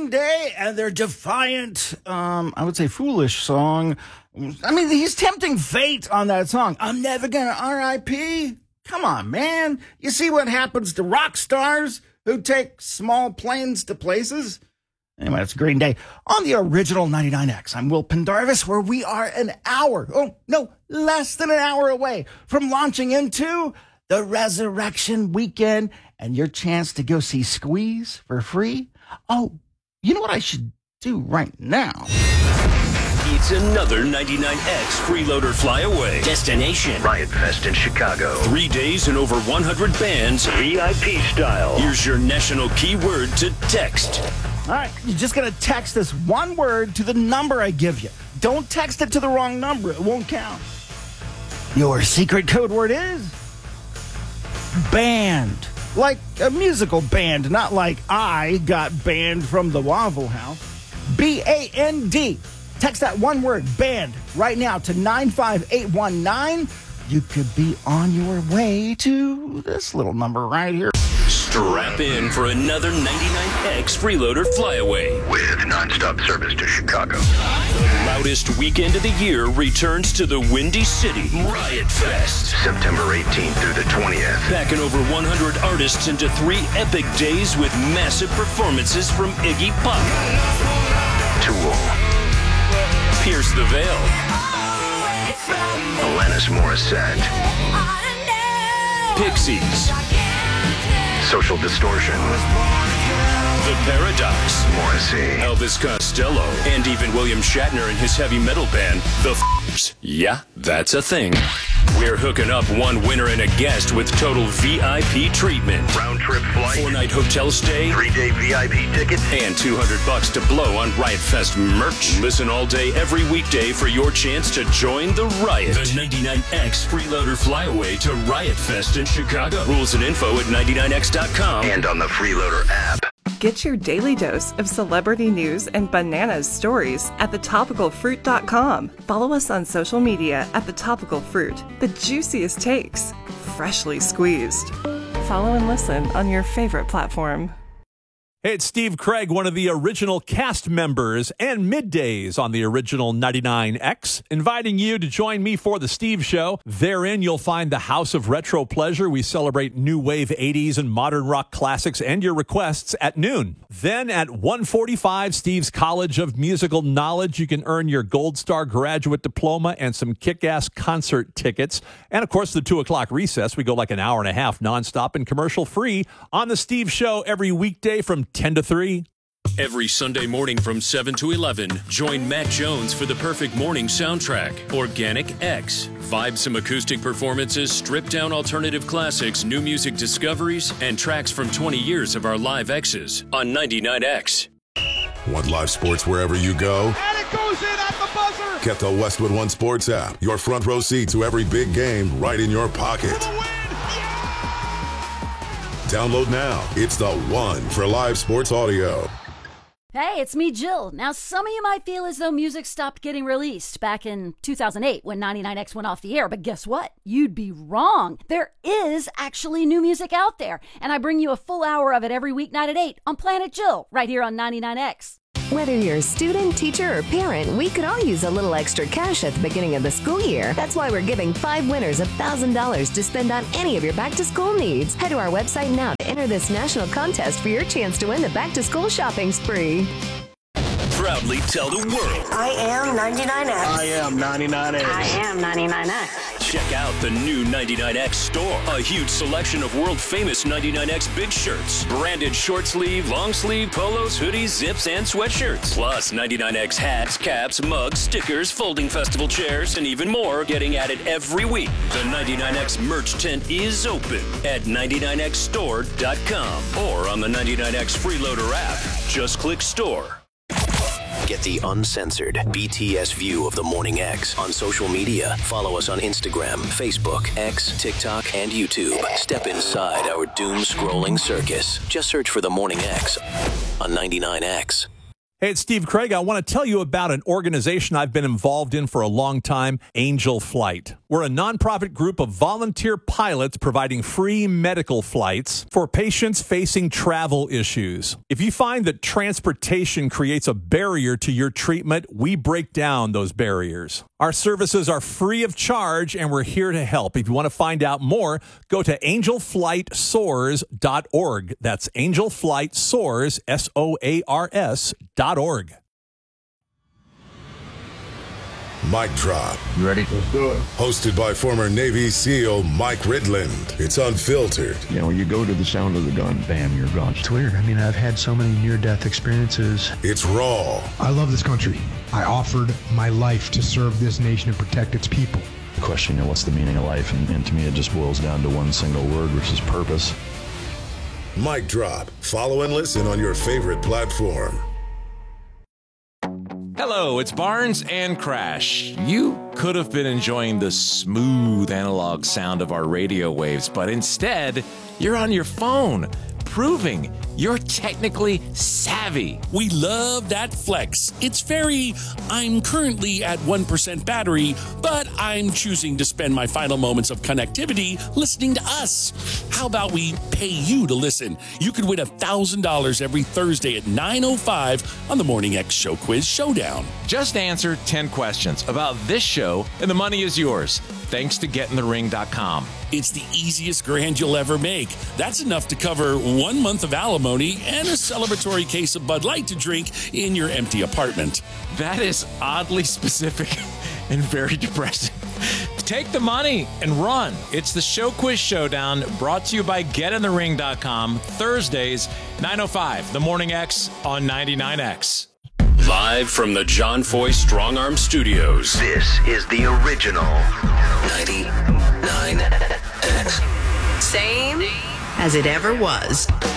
Green Day and their defiant, I would say foolish song. I mean, he's tempting fate on that song. I'm never gonna R.I.P. Come on, man. You see what happens to rock stars who take small planes to places? Anyway, it's Green Day on the original 99X. I'm Will Pendarvis, where we are an hour, less than an hour away from launching into the Resurrection Weekend and your chance to go see Squeeze for free. Oh, you know what I should do right now? It's another 99X Freeloader Flyaway. Destination Riot Fest in Chicago. 3 days and over 100 bands. VIP style. Here's your national keyword to text. All right, you're just going to text this one word to the number I give you. Don't text it to the wrong number. It won't count. Your secret code word is band. Like a musical band, not like I got banned from the Waffle House. B-A-N-D. Text that one word, band, right now to 95819. You could be on your way to this little number right here. Strap in for another 99X Freeloader Flyaway. With nonstop service to Chicago. The loudest weekend of the year returns to the Windy City. Riot Fest. September 18th through the 20th. Packing over 100 artists into 3 epic days with massive performances from Iggy Pop, Tool. Pierce the Veil, Alanis Morissette. Pixies, Social Distortion. The Paradox, Morrissey. Elvis Costello, and even William Shatner and his heavy metal band, The F***ers. Yeah, that's a thing. We're hooking up one winner and a guest with total VIP treatment. Round trip flight. 4-night hotel stay. 3-day VIP ticket. And $200 to blow on Riot Fest merch. Listen all day, every weekday for your chance to join the Riot. The 99X Freeloader Flyaway to Riot Fest in Chicago. Rules and info at 99x.com. And on the Freeloader app. Get your daily dose of celebrity news and bananas stories at thetopicalfruit.com. Follow us on social media at thetopicalfruit. The juiciest takes, freshly squeezed. Follow and listen on your favorite platform. Hey, it's Steve Craig, one of the original cast members and middays on the original 99X, inviting you to join me for the Steve Show. Therein, you'll find the House of Retro Pleasure. We celebrate new wave 80s and modern rock classics and your requests at noon. Then at 1:45, Steve's College of Musical Knowledge. You can earn your Gold Star graduate diploma and some kick-ass concert tickets. And, of course, the 2 o'clock recess. We go like an hour and a half nonstop and commercial-free on the Steve Show every weekday from 10 to 3. Every Sunday morning from 7 to 11, join Matt Jones for the perfect morning soundtrack, Organic X. Vibe some acoustic performances, stripped down alternative classics, new music discoveries, and tracks from 20 years of our live X's on 99X. Want live sports wherever you go? And it goes in at the buzzer! Get the Westwood One Sports app. Your front row seat to every big game right in your pocket. Download now. It's the one for live sports audio. Hey, it's me, Jill. Now, some of you might feel as though music stopped getting released back in 2008 when 99X went off the air, but guess what? You'd be wrong. There is actually new music out there, and I bring you a full hour of it every weeknight at 8 on Planet Jill, right here on 99X. Whether you're a student, teacher, or parent, we could all use a little extra cash at the beginning of the school year. That's why we're giving 5 winners $1,000 to spend on any of your back-to-school needs. Head to our website now to enter this national contest for your chance to win the back-to-school shopping spree. Proudly tell the world. I am 99X. I am 99X. I am 99X. Check out the new 99X store. A huge selection of world-famous 99X big shirts. Branded short sleeve, long sleeve, polos, hoodies, zips, and sweatshirts. Plus 99X hats, caps, mugs, stickers, folding festival chairs, and even more getting added every week. The 99X merch tent is open at 99xstore.com or on the 99X Freeloader app. Just click store. Get the uncensored BTS view of the Morning X on social media. Follow us on Instagram, Facebook, X, TikTok, and YouTube. Step inside our doom-scrolling circus. Just search for the Morning X on 99X. Hey, it's Steve Craig. I want to tell you about an organization I've been involved in for a long time, Angel Flight. We're a nonprofit group of volunteer pilots providing free medical flights for patients facing travel issues. If you find that transportation creates a barrier to your treatment, we break down those barriers. Our services are free of charge, and we're here to help. If you want to find out more, go to angelflightsoars.org. That's angelflightsoars, SOARS.org. Mic Drop. You ready? Let's do it. Hosted by former Navy SEAL Mike Ridland. It's unfiltered. You know, you go to the sound of the gun, bam, you're gone. It's weird. I mean, I've had so many near-death experiences. It's raw. I love this country. I offered my life to serve this nation and protect its people. The question, you know, what's the meaning of life? And to me, it just boils down to one single word, which is purpose. Mic Drop. Follow and listen on your favorite platform. Hello, it's Barnes and Crash. You could have been enjoying the smooth analog sound of our radio waves, but instead, you're on your phone, proving you're technically savvy. We love that flex. It's very, I'm currently at 1% battery, but I'm choosing to spend my final moments of connectivity listening to us. How about we pay you to listen? You could win $1,000 every Thursday at 9:05 on the Morning X Show Quiz Showdown. Just answer 10 questions about this show, and the money is yours. Thanks to GetInTheRing.com. It's the easiest grand you'll ever make. That's enough to cover 1 month of alimony and a celebratory case of Bud Light to drink in your empty apartment. That is oddly specific and very depressing. Take the money and run. It's the Show Quiz Showdown, brought to you by GetInTheRing.com, Thursdays, 9:05, The Morning X on 99X. Live from the John Foy Strong Arm Studios. This is the original 99X. Same as it ever was.